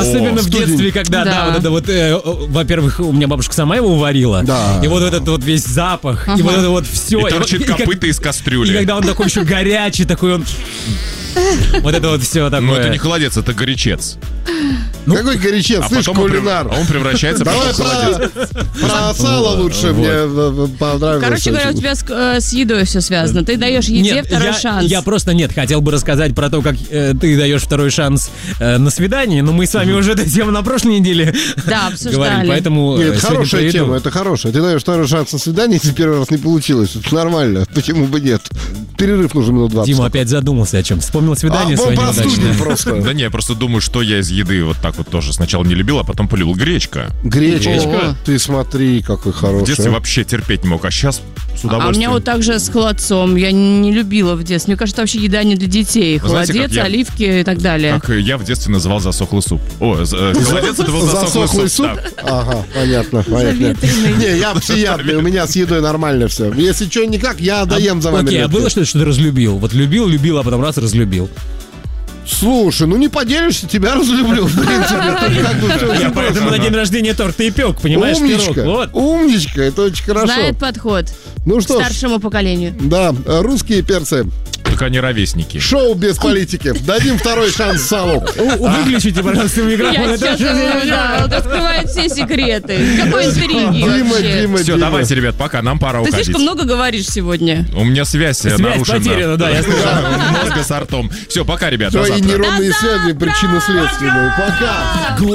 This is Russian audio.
Особенно в детстве, когда, да, вот это вот, во-первых, у меня бабушка сама его варила. Да. И вот этот вот весь запах, и вот это вот все. И торчит копыта из кастрюли. И когда он такой еще горячий, такой он... Вот это вот все такое. Ну, это не холодец, это горячец. Какой горячец, слышь, кулинар. Он превращается Давай в холодец. про сало лучше мне понравилось. Короче говоря, у тебя с едой все связано. Ты даешь еде второй шанс. Я просто хотел бы рассказать про то, как ты даешь второй шанс на свидание, но мы с вами уже эту тему на прошлой неделе говорили, поэтому... Нет, это хорошая тема, это хорошая. Ты даешь второй шанс на свидание, если первый раз не получилось. Это нормально, почему бы нет? Перерыв нужен минут 20. Дима опять задумался о чем? Вспомнил свидание свое неудачное. Просто. Да не, я просто думаю, что я из еды вот так вот тоже сначала не любил, а потом полюбил. Гречка. Гречка? Ты смотри, какой хороший. В детстве вообще терпеть не мог, а сейчас с удовольствием. А у меня вот так же с холодцом. Я не любила в детстве. Мне кажется, вообще еда не для детей. Холодец, оливки и так далее. Как я в детстве называл засохлый суп. Холодец это был засохлый суп. Ага, понятно. Не, я всеядный, у меня с едой нормально все. Если что никак, я доем за вами. Окей, а было что-то, что ты разлюбил? Вот любил, а потом раз разлюбил. Слушай, ну не поделишься, тебя разлюблю, в принципе. Я поэтому на день рождения торт и пек, понимаешь, пирог. Умничка, это очень хорошо. Знает подход к старшему поколению. Да, русские перцы. Только они ровесники. Шоу без политики. Дадим второй шанс салу. Выключите, пожалуйста, микрофон. Я сейчас, вот открывает все секреты. Какой интриги вообще. Дима. Все, давайте, ребят, пока, нам пора уходить. Ты слишком много говоришь сегодня. У меня связь нарушена. Потеряна, да, я слышал. Мозга с ртом. Все, пока, ребят, до Твои завтра. нейронные связи причинно-следственные. Пока.